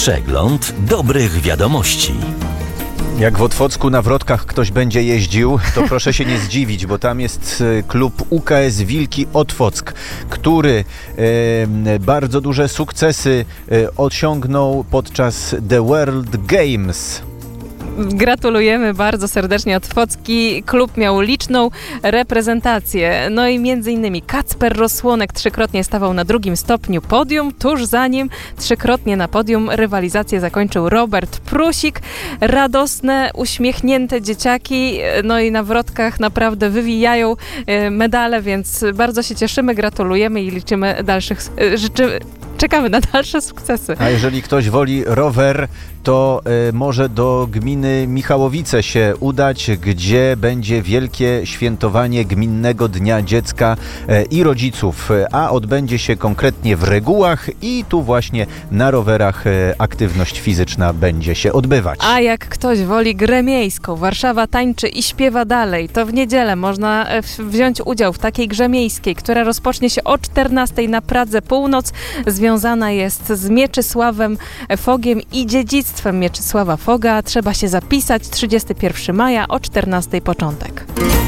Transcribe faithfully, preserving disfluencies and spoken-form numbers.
Przegląd dobrych wiadomości. Jak w Otwocku na wrotkach ktoś będzie jeździł, to proszę się nie zdziwić, bo tam jest klub U K S Wilki Otwock, który e, bardzo duże sukcesy e, osiągnął podczas The World Games. Gratulujemy bardzo serdecznie. Otwocki klub miał liczną reprezentację. No i między innymi Kacper Rosłonek trzykrotnie stawał na drugim stopniu podium. Tuż za nim trzykrotnie na podium rywalizację zakończył Robert Prusik. Radosne, uśmiechnięte dzieciaki. No i na wrotkach naprawdę wywijają medale, więc bardzo się cieszymy, gratulujemy i liczymy dalszych, życzymy, czekamy na dalsze sukcesy. A jeżeli ktoś woli rower, to y, może do gminy Michałowice się udać, gdzie będzie wielkie świętowanie Gminnego Dnia Dziecka y, i Rodziców, a odbędzie się konkretnie w Regułach i tu właśnie na rowerach y, aktywność fizyczna będzie się odbywać. A jak ktoś woli grę miejską, Warszawa tańczy i śpiewa dalej, to w niedzielę można wziąć udział w takiej grze miejskiej, która rozpocznie się o czternastej na Pradze Północ. Związana jest z Mieczysławem Fogiem i dziedzictwem Mieczysława Foga. Trzeba się zapisać trzydziestego pierwszego maja o czternastej początek.